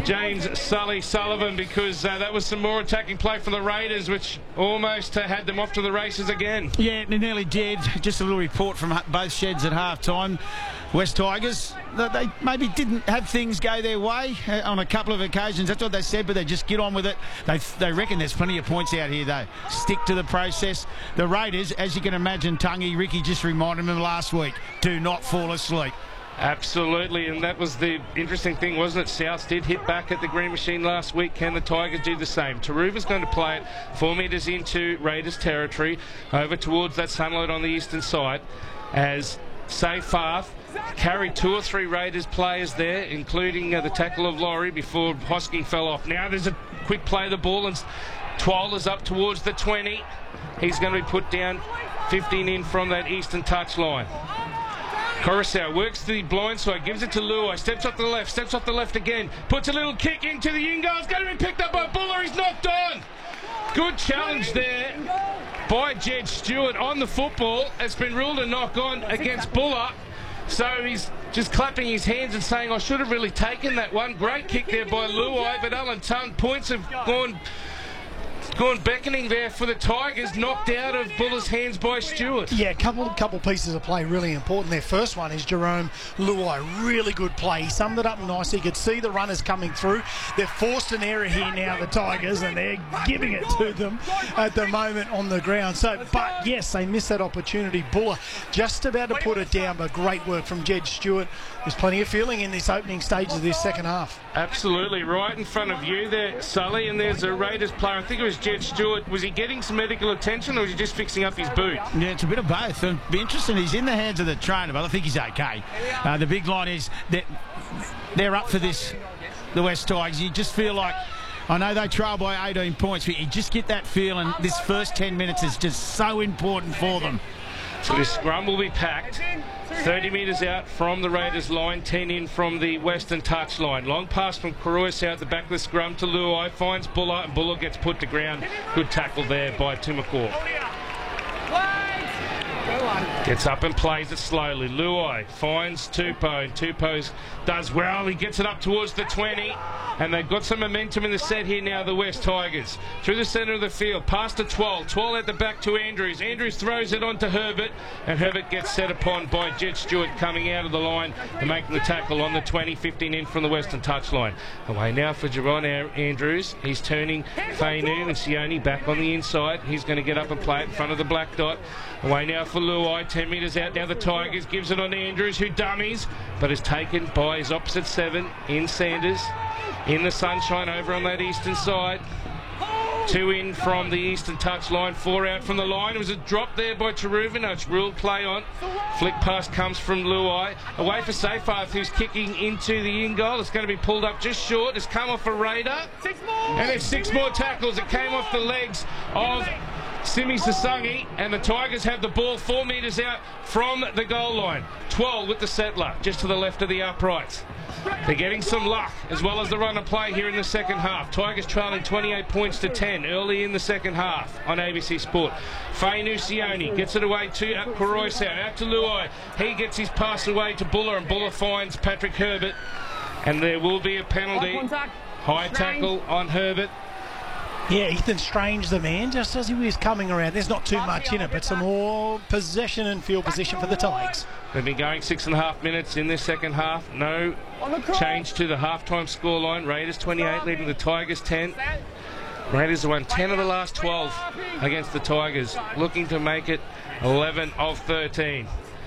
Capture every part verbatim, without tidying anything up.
James Sully Sullivan, because uh, that was some more attacking play from the Raiders, which almost uh, had them off to the races again. Yeah, it nearly did. Just a little report from both sheds at half-time. West Tigers, they maybe didn't have things go their way uh, on a couple of occasions. That's what they said, but they just get on with it. They, they reckon there's plenty of points out here, though. Stick to the process. The Raiders, as you can imagine, Tungy, Ricky just reminded them last week, do not fall asleep. Absolutely, and that was the interesting thing, wasn't it? Souths did hit back at the Green Machine last week. Can the Tigers do the same? Taruva's going to play it four metres into Raiders territory, over towards that sunlight on the eastern side, as Seyfarth carried two or three Raiders players there, including uh, the tackle of Laurie before Hosking fell off. Now there's a quick play of the ball, and Twola's up towards the twenty. He's going to be put down fifteen in from that eastern touchline. Coruscant works the blind side, gives it to Luai, steps off the left, steps off the left again, puts a little kick into the in goal. It's going to be picked up by Buller. He's knocked on. Good challenge there by Jed Stewart on the football. It's been ruled a knock on against Buller. So he's just clapping his hands and saying, I should have really taken that one. Great kick there by Luai, but Alan Tung, points have gone gone beckoning there for the Tigers, knocked out of Buller's hands by Stewart. Yeah, a couple, couple pieces of play really important. Their first one is Jerome Luai. Really good play. He summed it up nicely. You could see the runners coming through. They've forced an error here now, the Tigers, and they're giving it to them at the moment on the ground. So, but yes, they missed that opportunity. Buller just about to put it down, but great work from Jed Stewart. There's plenty of feeling in this opening stage of this second half. Absolutely, right in front of you there, Sully, and there's a Raiders player. I think it was Jed Stewart. Was he getting some medical attention, or was he just fixing up his boot? Yeah, it's a bit of both. It'll be interesting. He's in the hands of the trainer, but I think he's okay. Uh, the big line is that they're up for this, the West Tigers. You just feel like, I know they trail by eighteen points, but you just get that feeling this first ten minutes is just so important for them. So this scrum will be packed. thirty metres out from the Raiders line, ten in from the western touchline. Long pass from Caroyce out the back of the scrum to Luai, finds Buller, and Buller gets put to ground. Good tackle there by Timacourt. Gets up and plays it slowly. Luai finds Tupou, and Tupou does well. He gets it up towards the twenty, and they've got some momentum in the set here now, the West Tigers. Through the centre of the field, past to Twal. Twal at the back to Andrews. Andrews throws it onto Herbert, and Herbert gets set upon by Jed Stewart coming out of the line and making the tackle on the twenty, fifteen in from the western touchline. Away now for Javon Andrews. He's turning Fainu and Sione back on the inside. He's going to get up and play it in front of the black dot. Away now for Luai, ten metres out now the Tigers, gives it on to Andrews, who dummies, but is taken by his opposite seven in Sanders. In the sunshine over on that eastern side. Two in from the eastern touchline, four out from the line. It was a drop there by Taruva. No, it's ruled play on. Flick pass comes from Luai. Away for Seyfarth, who's kicking into the in goal. It's going to be pulled up just short. It's come off a Raider. And there's six more tackles. It came off the legs of Simi Sasungi, and the Tigers have the ball four metres out from the goal line. Twelve with the settler, just to the left of the uprights. They're getting some luck, as well as the run of play here in the second half. Tigers trailing twenty-eight points to ten early in the second half on A B C Sport. Fainu Sione gets it away to uh, Caroyce, out to Luai. He gets his pass away to Buller, and Buller finds Patrick Herbert. And there will be a penalty. High tackle on Herbert. Yeah, Ethan Strange, the man, just as he was coming around. There's not too much in it, but some more possession and field position for the Tigers. They've been going six and a half minutes in this second half. No change to the halftime scoreline. Raiders twenty-eight leading the Tigers ten. Raiders have won ten of the last twelve against the Tigers, looking to make it eleven of thirteen.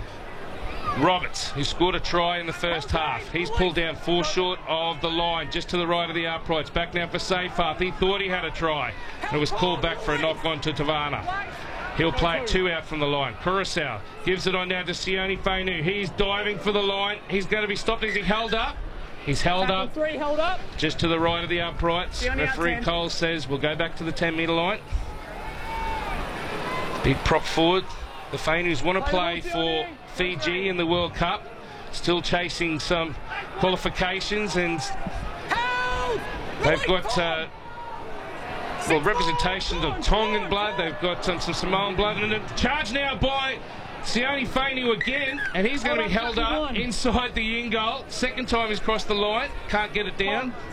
Roberts, who scored a try in the first half. He's pulled down four short of the line, just to the right of the uprights. Back now for Seyfarth. He thought he had a try, and it was called back for a knock on to Tavana. He'll play it two out from the line. Curacao gives it on down to Sione Fainu. He's diving for the line. He's going to be stopped. Is he held up? He's held up, three, held up. Just to the right of the uprights. Referee Cole says we'll go back to the ten metre line. Big prop forward. The Fainus want to play for Fiji in the World Cup. Still chasing some qualifications, and they've got uh, well, representations of Tongan blood. They've got um, some Samoan blood, and a charge now by Sione Fainu again, and he's going to be held up inside the in goal. Second time he's crossed the line, can't get it down.